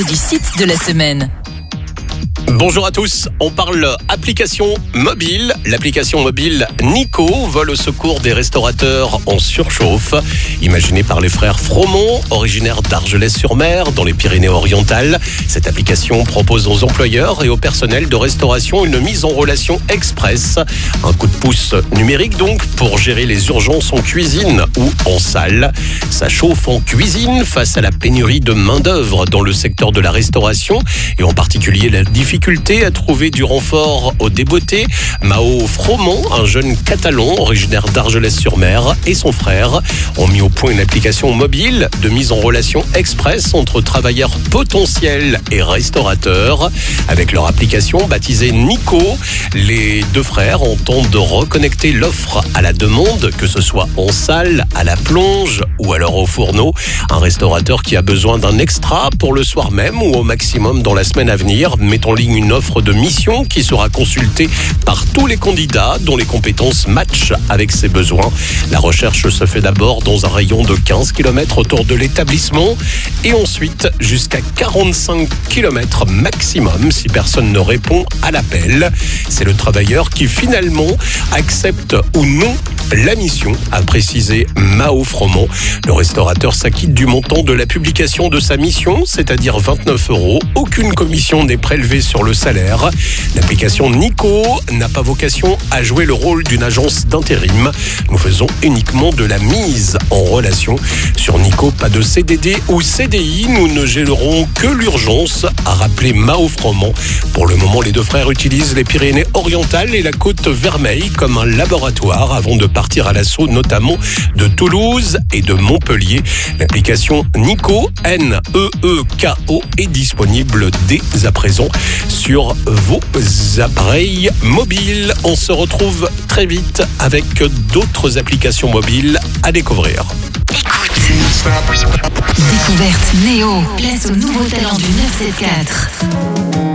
Du site de la semaine. Bonjour à tous, on parle application mobile. L'application mobile Nico vole au secours des restaurateurs en surchauffe. Imaginée par les frères Fromont, originaires d'Argelès-sur-Mer, dans les Pyrénées-Orientales. Cette application propose aux employeurs et au personnel de restauration une mise en relation express. Un coup de pouce numérique donc pour gérer les urgences en cuisine ou en salle. Ça chauffe en cuisine face à la pénurie de main-d'œuvre dans le secteur de la restauration et en particulier la difficulté à trouver du renfort au débeauté. Mao Fromont, un jeune catalan originaire d'Argelès-sur-Mer, et son frère ont mis au point une application mobile de mise en relation express entre travailleurs potentiels et restaurateurs. Avec leur application baptisée Nico, les deux frères entendent reconnecter l'offre à la demande, que ce soit en salle, à la plonge ou alors au fourneau. Un restaurateur qui a besoin d'un extra pour le soir même ou au maximum dans la semaine à venir met en ligne une offre de mission qui sera consultée par tous les candidats dont les compétences matchent avec ses besoins. La recherche se fait d'abord dans un rayon de 15 km autour de l'établissement et ensuite jusqu'à 45 km maximum si personne ne répond à l'appel. C'est le travailleur qui finalement accepte ou non la mission, a précisé Mao Fromont. Le restaurateur s'acquitte du montant de la publication de sa mission, c'est-à-dire 29 €. Aucune commission n'est prélevée sur le salaire. L'application Nico n'a pas vocation à jouer le rôle d'une agence d'intérim. Nous faisons uniquement de la mise en relation. Sur Nico, pas de CDD ou CDI. Nous ne gérerons que l'urgence, a rappelé Mao Fromont. Pour le moment, les deux frères utilisent les Pyrénées-Orientales et la Côte Vermeille comme un laboratoire avant de partir à l'assaut notamment de Toulouse et de Montpellier. L'application Nico, N-E-E-K-O, est disponible dès à présent sur vos appareils mobiles. On se retrouve très vite avec d'autres applications mobiles à découvrir. Découverte Néo. Place au nouveau talent du 974.